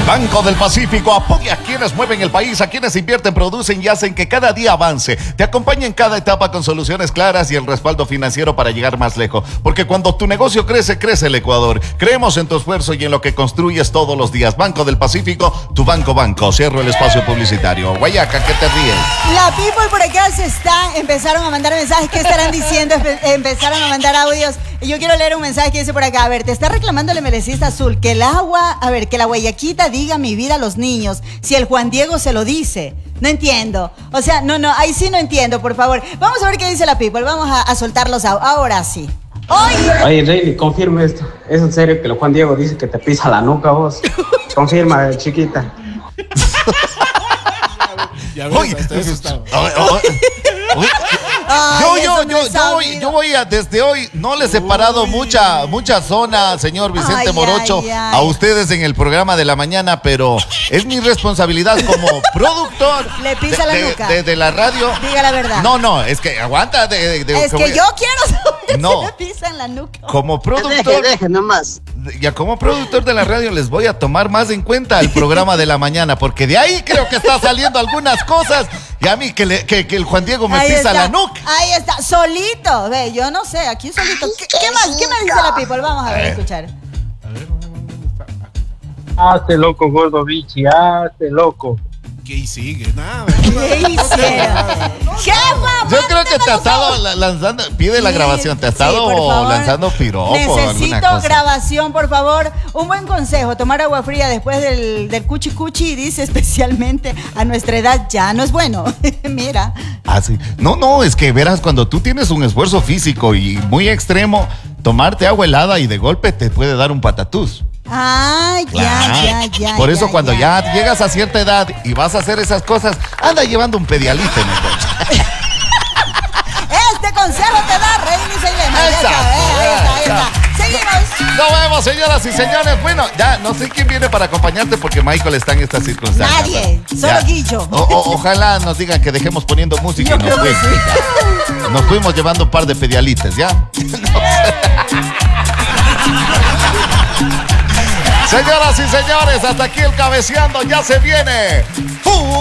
Banco del Pacífico apoya a quienes mueven el país, a quienes invierten, producen y hacen que cada día avance. Te acompaña en cada etapa con soluciones claras y el respaldo financiero para llegar más lejos. Porque cuando tu negocio crece, crece el Ecuador. Creemos en tu esfuerzo y en lo que construyes todos los días. Banco del Pacífico, tu banco. Cierro el espacio publicitario. Guayaca, ¿qué te ríes? La people por acá empezaron a mandar mensajes. ¿Qué estarán diciendo? Empezaron a mandar audios. Yo quiero leer un mensaje que dice por acá. A ver, te está reclamando el MLCista Azul que el agua, a ver, que la Guayaquita diga mi vida a los niños, si el Juan Diego se lo dice. No entiendo. O sea, no, ahí sí no entiendo, por favor. Vamos a ver qué dice la people. Vamos a soltarlos ahora sí. Oye, Reyli, confirma esto. ¿Es en serio que el Juan Diego dice que te pisa la nuca vos? Confirma, chiquita. Ya ves, Yo voy a, desde hoy, no les he parado mucha zona, señor Vicente Morocho, a ustedes en el programa de la mañana, pero es mi responsabilidad como productor. Le pisa la nuca. De la radio. Diga la verdad. No, es que aguanta. Es que yo quiero saber si le pisan la nuca. Como productor. Deje nomás. Ya como productor de la radio les voy a tomar más en cuenta el programa de la mañana, porque de ahí creo que está saliendo algunas cosas. Y a mí que el Juan Diego me pisa la nuca. Ahí está, solito. Ve, yo no sé, aquí solito. ¿Qué más dice la people? Vamos a ver, escuchar. Hazte loco, gordo bichi, hazte loco. ¿Qué sigue? Nada. ¿Qué hicieron? Yo creo que te ha estado lanzando, pide la grabación, te ha estado lanzando piropos. Necesito grabación, por favor. Un buen consejo, tomar agua fría después del cuchi, dice especialmente a nuestra edad, ya no es bueno. Mira. Ah, sí. No, es que verás, cuando tú tienes un esfuerzo físico y muy extremo, tomarte agua helada y de golpe te puede dar un patatús. Ah, ya. Por eso cuando ya llegas a cierta edad y vas a hacer esas cosas, anda llevando un Pedialite mejor. Este consejo te da Reyli Seilema. Ahí está. Seguimos. Nos vemos, señoras y señores. Bueno, ya no sé quién viene para acompañarte porque Michael está en estas circunstancias. Nadie, solo Guillo. Ojalá nos digan que dejemos poniendo música y nos fuimos. Nos fuimos llevando un par de Pedialites, ¿ya? Señoras y señores, hasta aquí el Cabeceando, ya se viene.